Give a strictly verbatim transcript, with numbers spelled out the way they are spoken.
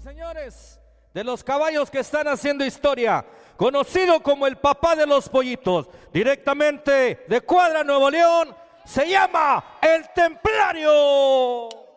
señores, de los caballos que están haciendo historia, conocido como el papá de los pollitos, directamente de Cuadra, Nuevo León, se llama El Templario.